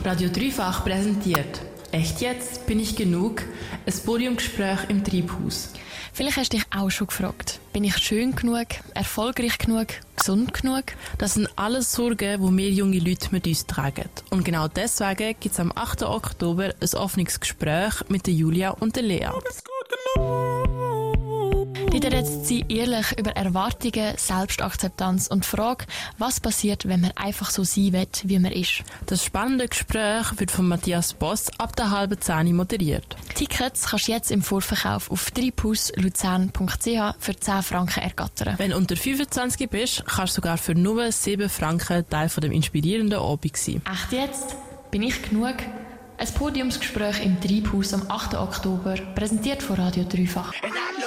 Radio Dreifach präsentiert «Echt jetzt? Bin ich genug?» Ein Podiumgespräch im Treibhaus. Vielleicht hast du dich auch schon gefragt, bin ich schön genug, erfolgreich genug, gesund genug? Das sind alles Sorgen, die wir junge Leute mit uns tragen. Und genau deswegen gibt es am 8. Oktober ein offenes Gespräch mit der Julia und der Lea. Dort redet sie ehrlich über Erwartungen, Selbstakzeptanz und die Frage, was passiert, wenn man einfach so sein will, wie man ist. Das spannende Gespräch wird von Matthias Boss ab der 9:30 moderiert. Tickets kannst du jetzt im Vorverkauf auf treibhausluzern.ch für 10 Franken ergattern. Wenn du unter 25 bist, kannst du sogar für nur 7 Franken Teil von dem inspirierenden Abend sein. Echt jetzt? Bin ich genug? Ein Podiumsgespräch im Treibhaus am 8. Oktober, präsentiert von Radio Dreifach.